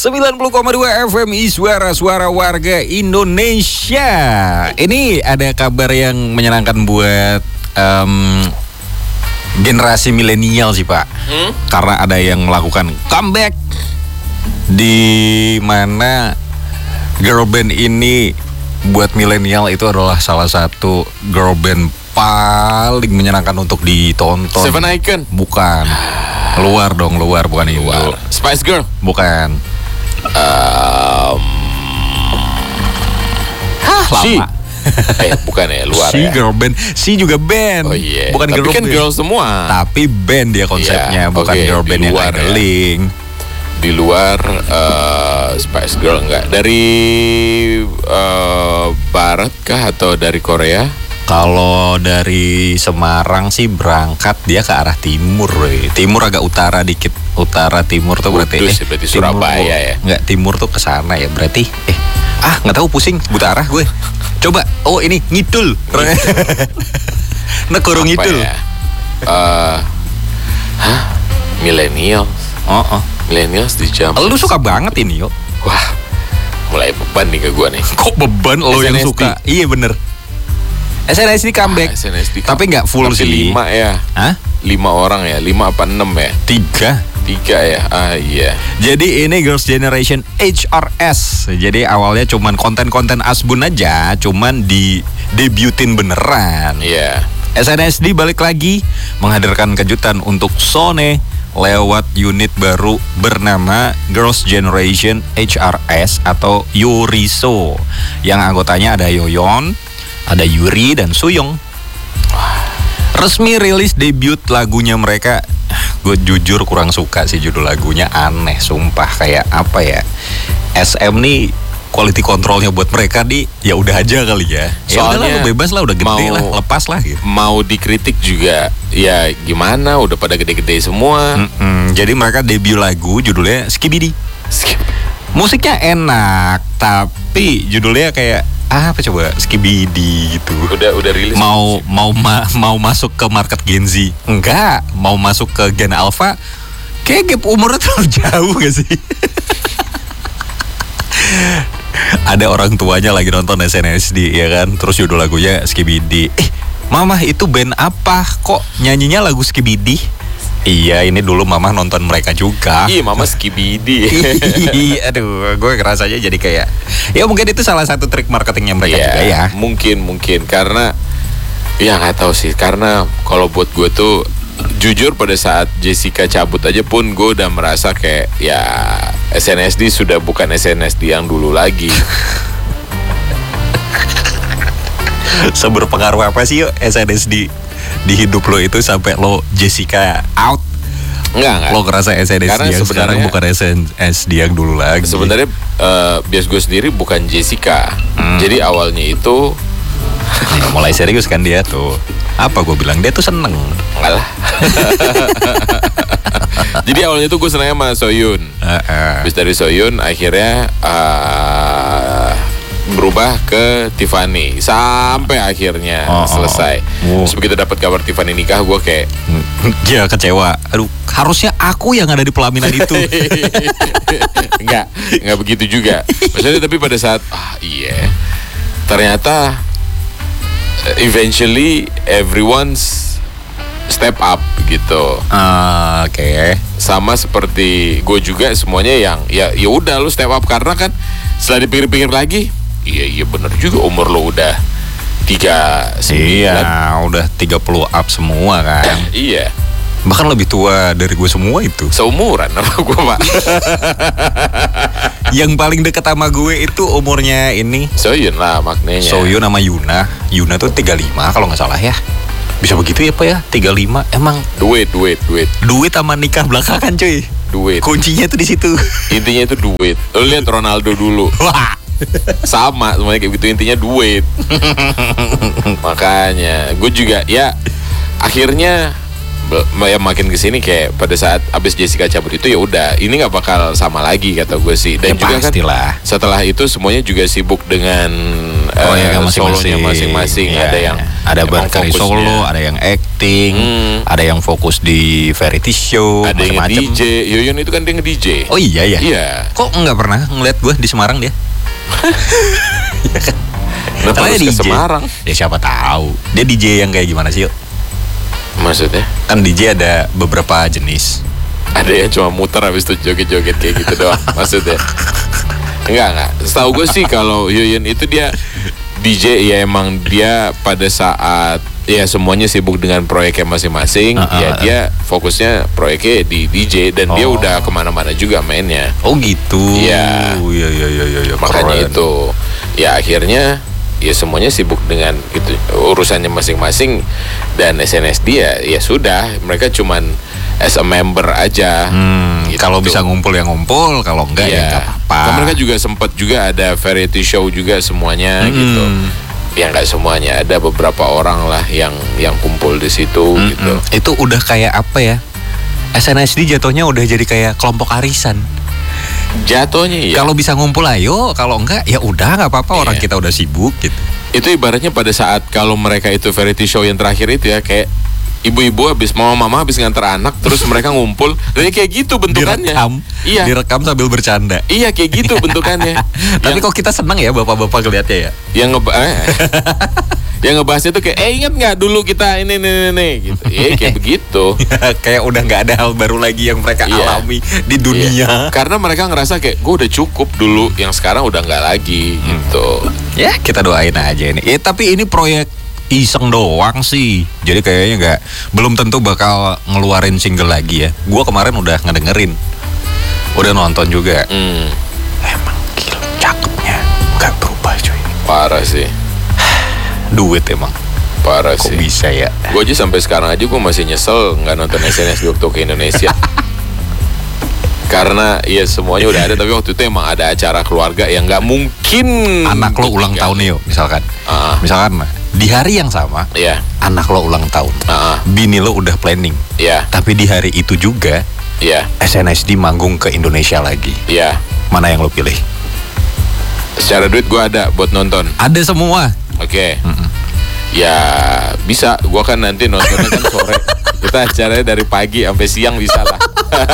90,2 FM Suara warga Indonesia. Ini ada kabar yang menyenangkan buat generasi milenial sih Pak. Karena ada yang melakukan comeback, di mana girl band ini buat milenial itu adalah salah satu girl band paling menyenangkan untuk ditonton. Seven Icon? Bukan. Luar bukan ini. Luar. Spice Girl? Bukan. Lama. Bukan ya, luar si ya. Girl band, si juga band. Oh iya. Bukan tapi girl kan band. girl semua. Tapi band dia konsepnya, bukan girl band yang idling. Di luar Spice Girl enggak. Dari barat kah atau dari Korea? Kalau dari Semarang sih berangkat dia ke arah timur. Timur agak utara dikit. Utara timur tuh berarti berarti Surabaya ya. Enggak, timur tuh ke sana ya berarti. Enggak tahu, pusing buta arah gue. Coba, ini ngidul. Negoro ngidul. Ya? Millennials. Millennials di jam. Lu suka banget ini, yo. Wah, mulai beban nih ke gue nih. Kok beban lo yang suka? Iya bener. SNSD comeback. Tapi nggak full sih. 5 ya. Hah? 5 orang ya, 5 apa 6 ya? 3 ya. Iya. Jadi ini Girls Generation HRS. Jadi awalnya cuman konten-konten asbun aja, cuman di debutin beneran. Iya. SNSD balik lagi menghadirkan kejutan untuk Sone lewat unit baru bernama Girls Generation HRS atau Yuriso. Yang anggotanya ada Yoyon, ada Yuri dan Suyong. Resmi rilis debut lagunya mereka. Gue jujur kurang suka sih judul lagunya, aneh sumpah. Kayak apa ya, SM nih quality controlnya buat mereka nih ya udah aja kali ya. Soalnya lu bebas lah, udah gede lah, lepas lah gitu. Mau dikritik juga ya gimana, udah pada gede-gede semua. Jadi mereka debut lagu judulnya Skibidi. Musiknya enak, tapi judulnya kayak apa coba, Skibidi gitu. Udah rilis. Mau masuk ke market Gen Z? Enggak. Mau masuk ke Gen Alpha? Kayak gap umurnya terlalu jauh gak sih? Ada orang tuanya lagi nonton SNSD ya kan, terus judul lagunya Skibidi. Mama itu band apa? Kok nyanyinya lagu Skibidi? Iya, ini dulu mama nonton mereka juga. Iya, mama Skibidi. Aduh, gue ngerasanya jadi kayak, ya mungkin itu salah satu trik marketingnya mereka juga ya. Mungkin karena ya nggak tahu sih. Karena kalau buat gue tuh jujur pada saat Jessica cabut aja pun gue udah merasa kayak ya SNSD sudah bukan SNSD yang dulu lagi. Seberpengaruh apa sih SNSD di hidup lo itu sampai lo Jessica out? Enggak. Lo ngerasa SNSD yang sekarang bukan SNSD yang dulu lagi. Sebenarnya bias gue sendiri bukan Jessica. Jadi awalnya itu mulai serius kan dia tuh. Apa gue bilang, dia tuh seneng. Enggak lah. Jadi awalnya tuh gue seneng sama Soyun. Habis dari Soyun akhirnya berubah ke Tiffany sampai akhirnya selesai. Terus begitu dapat kabar Tiffany nikah, gue kayak ya kecewa. Aduh, harusnya aku yang ada di pelaminan itu. Enggak begitu juga. Maksudnya tapi pada saat ternyata eventually everyone's step up gitu. Oke. Sama seperti gue juga, semuanya yang ya udah lu step up, karena kan setelah dipikir-pikir lagi, iya bener juga umur lo udah 39. Iya, udah 30 up semua kan. Iya. Bahkan lebih tua dari gue semua itu. Seumuran sama gue, Pak. Yang paling dekat sama gue itu umurnya ini Soyun lah maknanya. Soyun sama Yuna. Yuna tuh 35 kalau nggak salah ya. Bisa begitu ya Pak ya? 35 emang. Duit. Duit sama nikah belakangan cuy. Duit. Kuncinya tuh di situ. Intinya itu duit. Lo lihat Ronaldo dulu. Wah. Sama semuanya kayak gitu, intinya duit. Makanya gue juga ya akhirnya ya makin kesini kayak pada saat abis Jessica cabut itu ya udah ini nggak bakal sama lagi kata gue sih. Dan ya juga pastilah. Kan setelah itu semuanya juga sibuk dengan Proyeknya solonya masing-masing. Iya, Ada yang ada emang berkarya fokusnya. solo, ada yang acting, ada yang fokus di variety show, Ada yang macam-macam. DJ. Yoyon itu kan dia nge-DJ. Oh iya ya. Iya. Kok nggak pernah ngeliat gue di Semarang dia? Kenapa Katanya harus ke Semarang? Ya siapa tahu. Dia DJ yang kayak gimana sih, yuk? Maksudnya? Kan DJ ada beberapa jenis. Ada yang cuma muter habis itu joget-joget kayak gitu doang. Maksudnya? Enggak. Setahu gue sih kalau Yoyon itu dia DJ, ya emang dia pada saat ya semuanya sibuk dengan proyeknya masing-masing. Ya dia fokusnya proyeknya di DJ dan dia udah kemana-mana juga mainnya. Oh gitu. Iya. Iya. Makanya Keren. itu ya akhirnya ya semuanya sibuk dengan itu urusannya masing-masing, dan SNSD ya sudah, mereka cuman as a member aja. Gitu. Kalau bisa ngumpul ya ngumpul, kalau enggak ya enggak apa-apa. Kan mereka juga sempat juga ada variety show juga semuanya gitu. Ya nggak semuanya, ada beberapa orang lah yang kumpul di situ gitu. Itu udah kayak apa ya? SNSD jatuhnya udah jadi kayak kelompok arisan. Jatuhnya ya. Kalau bisa ngumpul ayo, kalau enggak ya udah nggak apa-apa, orang Iya. kita udah sibuk gitu. Itu ibaratnya pada saat kalau mereka itu variety show yang terakhir itu ya, kayak ibu-ibu habis mama habis nganter anak terus mereka ngumpul, dan kayak gitu bentukannya. Iya. Direkam sambil bercanda. Iya kayak gitu bentukannya. Tapi kok kita senang ya bapak-bapak ngeliatnya ya? Yang ngebahasnya tuh kayak ingat nggak dulu kita ini gitu. Kayak begitu. Kayak udah nggak ada hal baru lagi yang mereka Iya. alami di dunia. Iya. Karena mereka ngerasa kayak gue udah cukup dulu, yang sekarang udah nggak lagi gitu. Ya kita doain aja ini. Tapi ini proyek iseng doang sih. Jadi kayaknya belum tentu bakal ngeluarin single lagi ya. Gua kemarin udah ngedengerin, udah nonton juga. Emang gila, cakepnya nggak berubah cuy. Parah sih. Duit emang. Parah Kok sih. bisa ya? Gue aja sampai sekarang aja gue masih nyesel nggak nonton SNSD waktu ke Indonesia. Karena ya semuanya udah ada, tapi waktu itu emang ada acara keluarga yang nggak mungkin. Anak lo ulang tahun nih, yuk, misalkan. Misalkan di hari yang sama, Iya. anak lo ulang tahun. Bini lo udah planning. Iya. Tapi di hari itu juga Iya. SNSD manggung ke Indonesia lagi. Iya. Mana yang lo pilih? Secara duit gue ada buat nonton. Ada semua. Oke. Ya bisa. Gue kan nanti nontonnya kan sore. Kita acaranya dari pagi sampai siang bisa lah.